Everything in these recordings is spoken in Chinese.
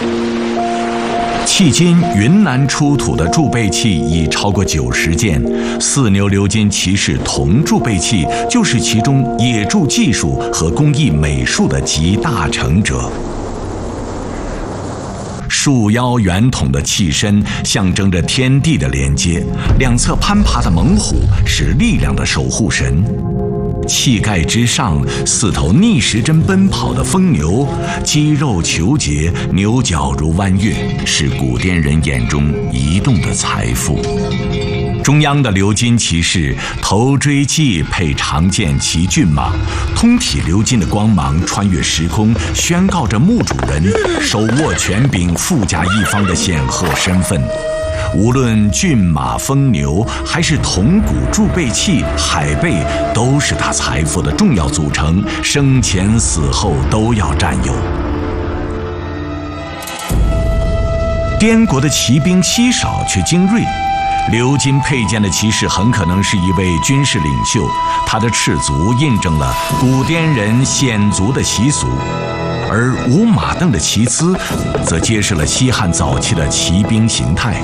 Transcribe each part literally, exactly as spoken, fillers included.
迄今云南出土的贮贝器已超过九十件，四牛鎏金骑士铜贮贝器就是其中冶铸技术和工艺美术的集大成者。束腰圆筒的器身象征着天地的连接，两侧攀爬的猛虎是力量的守护神。器盖之上，四头逆时针奔跑的疯牛，肌肉虬结，牛角如弯月，是古滇人眼中移动的财富。中央的鎏金骑士头锥髻配长剑骑骏马，通体鎏金的光芒穿越时空，宣告着墓主人手握权柄、富甲一方的显赫身份。无论骏马、疯牛，还是铜鼓、贮贝器、海贝，都是他财富的重要组成，生前死后都要占有。滇国的骑兵稀少却精锐，鎏金佩剑的骑士很可能是一位军事领袖，他的赤足印证了古滇人显足的习俗，而无马镫的旗姿则揭示了西汉早期的骑兵形态。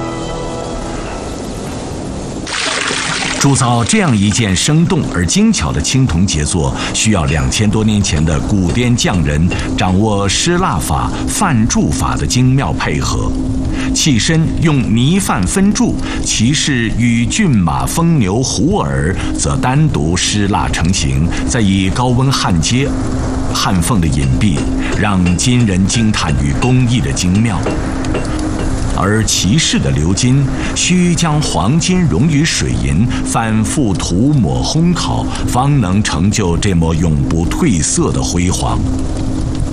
铸造这样一件生动而精巧的青铜杰作，需要两千多年前的古滇匠人掌握施蜡法、泛铸法的精妙配合。器身用泥泛分铸，骑士与骏马、疯牛、虎耳则单独施蜡成型，再以高温焊接，焊缝的隐蔽让今人惊叹于工艺的精妙。而骑士的鎏金需将黄金溶于水银，反复涂抹烘烤，方能成就这抹永不褪色的辉煌。